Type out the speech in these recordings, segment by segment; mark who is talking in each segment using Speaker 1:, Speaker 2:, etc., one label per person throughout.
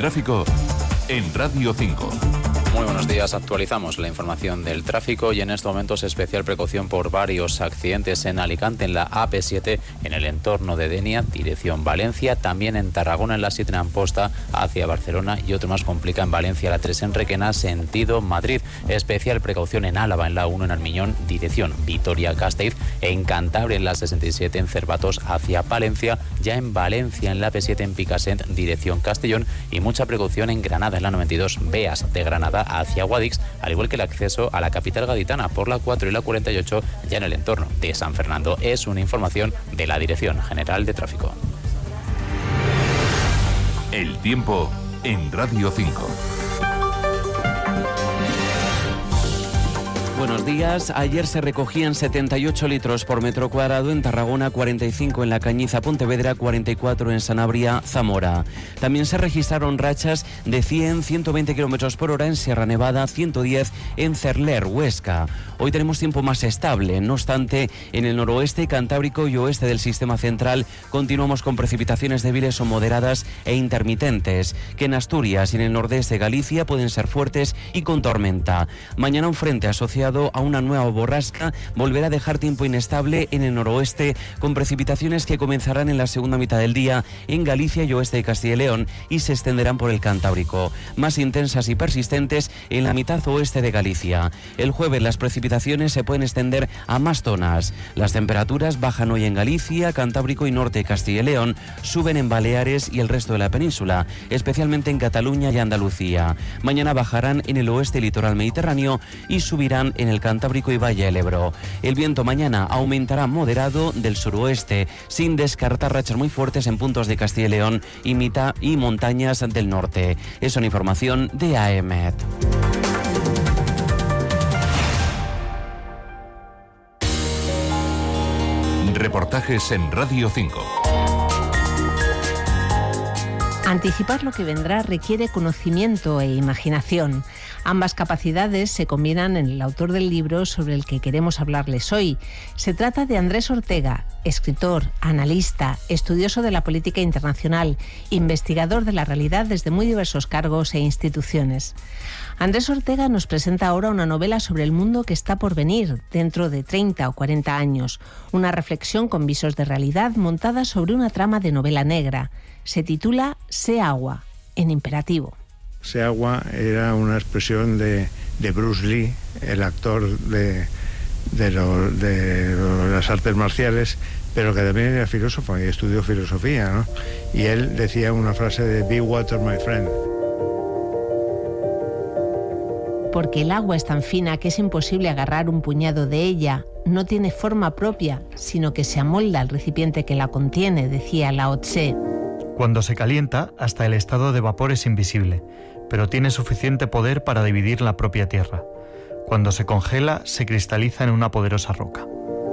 Speaker 1: tráfico en Radio 5.
Speaker 2: Muy buenos días, actualizamos la información del tráfico y en estos momentos especial precaución por varios accidentes en Alicante, en la AP7, en el entorno de Denia, dirección Valencia, también en Tarragona, en la 7 en Amposta, hacia Barcelona, y otro más complica en Valencia, la 3 en Requena, sentido Madrid. Especial precaución en Álava, en la 1 en Armiñón, dirección Vitoria-Gasteiz, en Cantabria, en la 67 en Cervatos, hacia Palencia, ya en Valencia, en la AP7 en Picassent, dirección Castellón, y mucha precaución en Granada, en la 92, Beas de Granada hacia Guadix, al igual que el acceso a la capital gaditana por la 4 y la 48 ya en el entorno de San Fernando. Es una información de la Dirección General de Tráfico.
Speaker 1: El tiempo en Radio 5.
Speaker 3: Buenos días. Ayer se recogían 78 litros por metro cuadrado en Tarragona, 45 en La Cañiza, Pontevedra, 44 en Sanabria, Zamora. También se registraron rachas de 100, 120 kilómetros por hora en Sierra Nevada, 110 en Cerler, Huesca. Hoy tenemos tiempo más estable. No obstante, en el noroeste, Cantábrico y oeste del sistema central continuamos con precipitaciones débiles o moderadas e intermitentes, que en Asturias y en el nordeste de Galicia pueden ser fuertes y con tormenta. Mañana un frente asociado a una nueva borrasca volverá a dejar tiempo inestable en el noroeste, con precipitaciones que comenzarán en la segunda mitad del día en Galicia y oeste de Castilla y León y se extenderán por el Cantábrico, más intensas y persistentes en la mitad oeste de Galicia. El jueves las precipitaciones se pueden extender a más zonas. Las temperaturas bajan hoy en Galicia, Cantábrico y norte de Castilla y León, suben en Baleares y el resto de la península, especialmente en Cataluña y Andalucía. Mañana bajarán en el oeste y litoral mediterráneo y subirán en el Cantábrico y Valle del Ebro. El viento mañana aumentará moderado del suroeste, sin descartar rachas muy fuertes en puntos de Castilla y León y montañas del norte. Es una información de AEMET.
Speaker 1: Reportajes en Radio 5.
Speaker 4: Anticipar lo que vendrá requiere conocimiento e imaginación. Ambas capacidades se combinan en el autor del libro sobre el que queremos hablarles hoy. Se trata de Andrés Ortega, escritor, analista, estudioso de la política internacional, investigador de la realidad desde muy diversos cargos e instituciones. Andrés Ortega nos presenta ahora una novela sobre el mundo que está por venir dentro de 30 o 40 años. Una reflexión con visos de realidad montada sobre una trama de novela negra. Se titula Sé agua, en imperativo.
Speaker 5: Sé agua era una expresión de Bruce Lee, el actor de las artes marciales, pero que también era filósofo y estudió filosofía, ¿no? Y él decía una frase de "Be water, my friend".
Speaker 4: Porque el agua es tan fina que es imposible agarrar un puñado de ella. No tiene forma propia, sino que se amolda al recipiente que la contiene, decía Lao Tse.
Speaker 6: Cuando se calienta, hasta el estado de vapor es invisible, pero tiene suficiente poder para dividir la propia tierra. Cuando se congela, se cristaliza en una poderosa roca.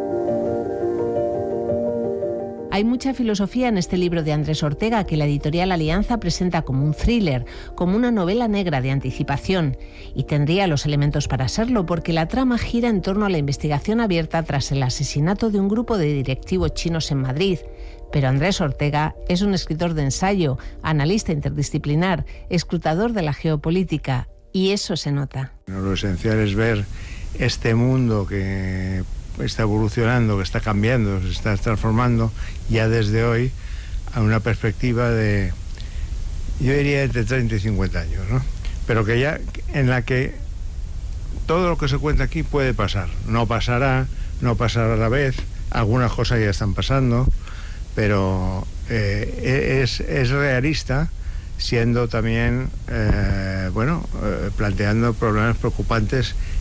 Speaker 4: Hay mucha filosofía en este libro de Andrés Ortega que la editorial Alianza presenta como un thriller, como una novela negra de anticipación. Y tendría los elementos para serlo, porque la trama gira en torno a la investigación abierta tras el asesinato de un grupo de directivos chinos en Madrid. Pero Andrés Ortega es un escritor de ensayo, analista interdisciplinar, escrutador de la geopolítica, y eso se nota.
Speaker 5: Lo esencial es ver este mundo que está evolucionando, que está cambiando, se está transformando ya desde hoy a una perspectiva de, yo diría, entre 30 y 50 años, ¿no? Pero que ya en la que todo lo que se cuenta aquí puede pasar. No pasará a la vez, algunas cosas ya están pasando, pero es realista, siendo también, planteando problemas preocupantes